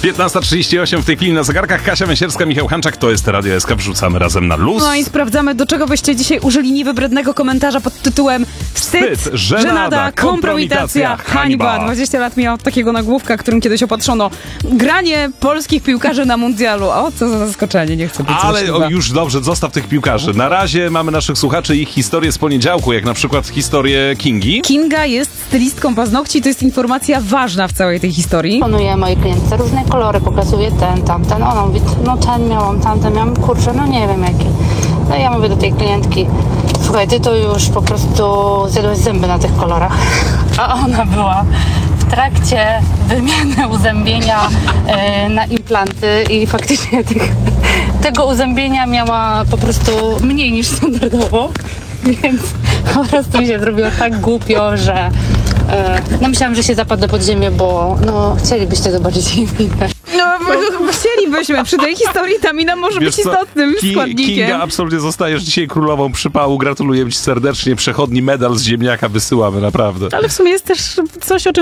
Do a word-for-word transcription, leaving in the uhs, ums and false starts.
piętnasta trzydzieści osiem w tej chwili na zegarkach. Kasia Węsierska, Michał Hanczak, to jest Radio S K. Wrzucamy razem na luz. No i sprawdzamy, do czego byście dzisiaj użyli niewybrednego komentarza pod tytułem Wstyd, Wstyd, żenada, żenada, kompromitacja, kompromitacja, hańba. hańba. dwadzieścia lat miała takiego nagłówka, którym kiedyś opatrzono granie polskich piłkarzy na mundialu. O, co za zaskoczenie, nie chcę być Ale złośliwa. o, już dobrze, zostaw tych piłkarzy. Na razie mamy naszych słuchaczy i ich historie z poniedziałku, jak na przykład historię Kingi. Kinga jest stylistką paznokci, to jest informacja ważna w całej tej historii. Proponuję mojej klientce różne kolory, pokazuję ten, tamten. Ona mówi, no ten miałam, tamten miałam, kurczę, no nie wiem jaki. No i ja mówię do tej klientki, słuchaj, ty to już po prostu zjadłeś zęby na tych kolorach. A ona była w trakcie wymiany uzębienia e, na implanty i faktycznie tych, tego uzębienia miała po prostu mniej niż standardowo. Więc po prostu mi się zrobiło tak głupio, że e, no myślałam, że się zapadnę pod ziemię, bo no chcielibyście zobaczyć jej minę. No, chcielibyśmy. Przy tej historii ta mina może Wiesz być co? istotnym Ki- składnikiem. Kinga, absolutnie zostajesz dzisiaj królową przypału. Gratulujemy ci serdecznie. Przechodni medal z ziemniaka wysyłamy, naprawdę. Ale w sumie jest też coś, o czym